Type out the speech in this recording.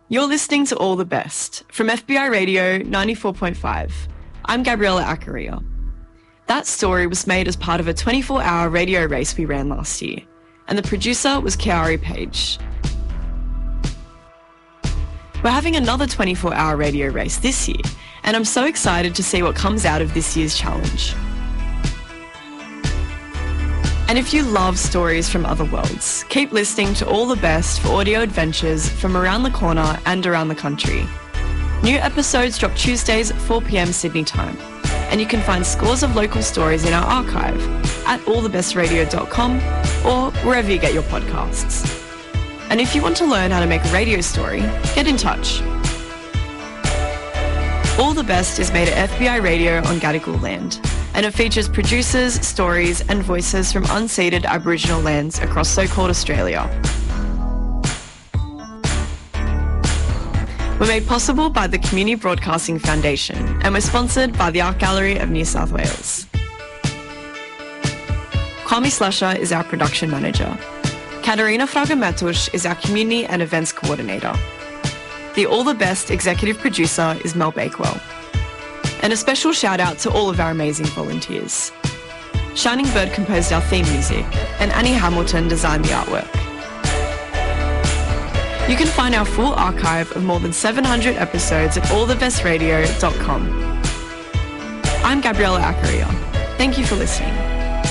You're listening to All the Best from FBI Radio 94.5. I'm Gabriella Acaria. That story was made as part of a 24-hour radio race we ran last year, and the producer was Kiari Page. We're having another 24-hour radio race this year, and I'm so excited to see what comes out of this year's challenge. And if you love stories from other worlds, keep listening to All the Best for audio adventures from around the corner and around the country. New episodes drop Tuesdays at 4 p.m. Sydney time, and you can find scores of local stories in our archive at allthebestradio.com or wherever you get your podcasts. And if you want to learn how to make a radio story, get in touch. All the Best is made at FBI Radio on Gadigal land, and it features producers, stories and voices from unceded Aboriginal lands across so-called Australia. We're made possible by the Community Broadcasting Foundation, and we're sponsored by the Art Gallery of New South Wales. Kwame Slasher is our production manager. Katarina Fraga-Matush is our community and events coordinator. The All the Best executive producer is Mel Bakewell. And a special shout out to all of our amazing volunteers. Shining Bird composed our theme music, and Annie Hamilton designed the artwork. You can find our full archive of more than 700 episodes at allthebestradio.com. I'm Gabriella Acaria. Thank you for listening.